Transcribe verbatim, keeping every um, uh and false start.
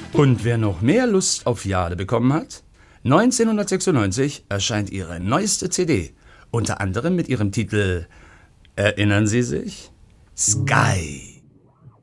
Und wer noch mehr Lust auf Jade bekommen hat, neunzehnhundertsechsundneunzig erscheint ihre neueste C D, unter anderem mit ihrem Titel, erinnern Sie sich? Sky.